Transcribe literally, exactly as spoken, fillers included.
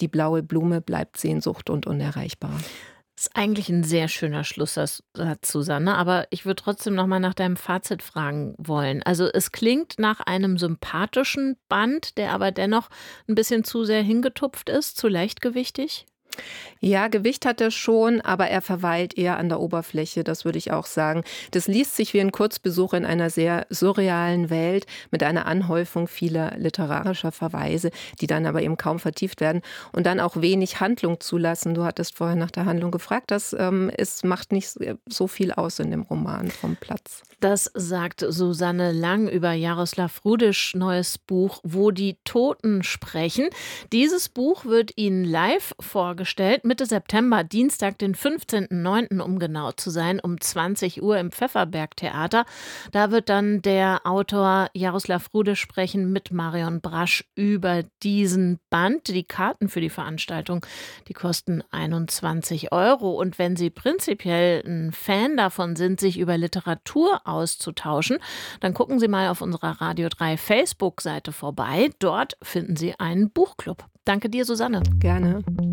die blaue Blume bleibt Sehnsucht und unerreichbar. Das ist eigentlich ein sehr schöner Schlusssatz, Susanne, aber ich würde trotzdem noch mal nach deinem Fazit fragen wollen. Also, es klingt nach einem sympathischen Band, der aber dennoch ein bisschen zu sehr hingetupft ist, zu leichtgewichtig? Ja, Gewicht hat er schon, aber er verweilt eher an der Oberfläche, das würde ich auch sagen. Das liest sich wie ein Kurzbesuch in einer sehr surrealen Welt mit einer Anhäufung vieler literarischer Verweise, die dann aber eben kaum vertieft werden und dann auch wenig Handlung zulassen. Du hattest vorher nach der Handlung gefragt, das ähm, ist, macht nicht so viel aus in dem Roman vom Platz. Das sagt Susanne Lang über Jaroslav Rudisch neues Buch Wo die Toten sprechen. Dieses Buch wird Ihnen live vorgestellt, Mitte September, Dienstag, den fünfzehnten neunten um genau zu sein, um zwanzig Uhr im Pfefferberg-Theater. Da wird dann der Autor Jaroslav Rudisch sprechen mit Marion Brasch über diesen Band. Die Karten für die Veranstaltung, die kosten einundzwanzig Euro. Und wenn Sie prinzipiell ein Fan davon sind, sich über Literatur auszutauschen, dann gucken Sie mal auf unserer Radio drei Facebook-Seite vorbei. Dort finden Sie einen Buchclub. Danke dir, Susanne. Gerne.